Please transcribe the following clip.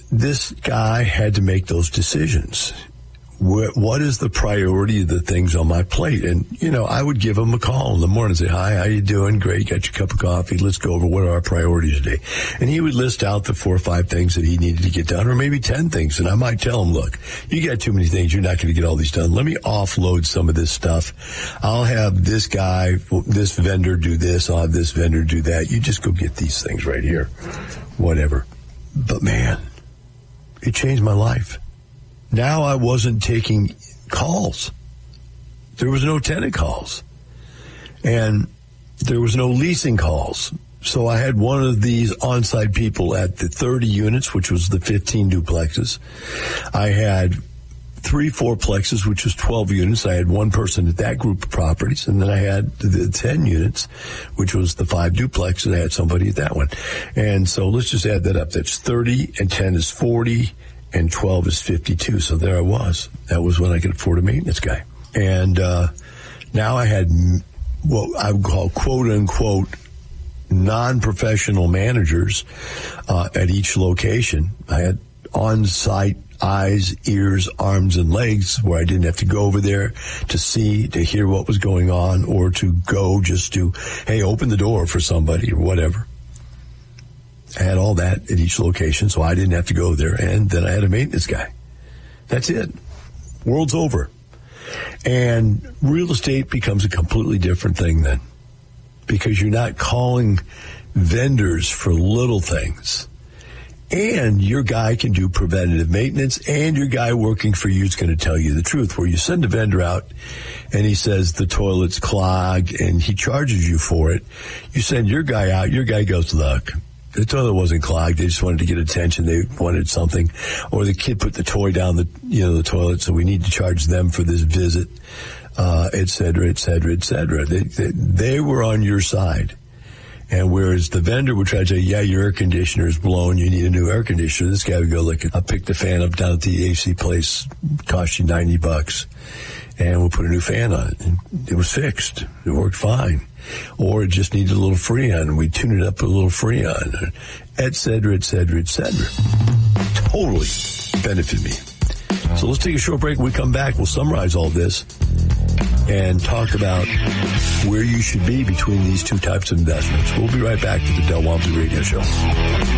this guy had to make those decisions. What is the priority of the things on my plate? And, I would give him a call in the morning and say, hi, how you doing? Great. Got your cup of coffee. Let's go over what are our priorities today. And he would list out the 4 or 5 things that he needed to get done, or maybe 10 things. And I might tell him, look, you got too many things. You're not going to get all these done. Let me offload some of this stuff. I'll have this guy, this vendor do this. I'll have this vendor do that. You just go get these things right here. Whatever. But man, it changed my life. Now I wasn't taking calls. There was no tenant calls. And there was no leasing calls. So I had one of these on-site people at the 30 units, which was the 15 duplexes. I had 3 4-plexes, which was 12 units. I had one person at that group of properties. And then I had the 10 units, which was the 5 duplexes. I had somebody at that one. And so let's just add that up. That's 30 and 10 is 40. And 12 is 52. So there I was. That was when I could afford a maintenance guy. And now I had what I would call quote-unquote non-professional managers at each location. I had on-site eyes, ears, arms, and legs where I didn't have to go over there to see, to hear what was going on, or to go just to, hey, open the door for somebody or whatever. I had all that at each location, so I didn't have to go there. And then I had a maintenance guy. That's it. World's over. And real estate becomes a completely different thing then, because you're not calling vendors for little things. And your guy can do preventative maintenance, and your guy working for you is going to tell you the truth. Where you send a vendor out and he says the toilet's clogged and he charges you for it, you send your guy out, your guy goes, look, the toilet wasn't clogged. They just wanted to get attention. They wanted something. Or the kid put the toy down the toilet, so we need to charge them for this visit, et cetera, et cetera, et cetera. They were on your side. And whereas the vendor would try to say, yeah, your air conditioner is blown, you need a new air conditioner, this guy would go, look, I'll pick the fan up down at the AC place, cost you $90, and we'll put a new fan on it. And it was fixed. It worked fine. Or it just needed a little Freon, and we tuned it up with a little Freon, et cetera, et cetera, et cetera. Totally benefited me. So let's take a short break. When we come back, we'll summarize all this and talk about where you should be between these two types of investments. We'll be right back to the Del Walmsley Radio Show.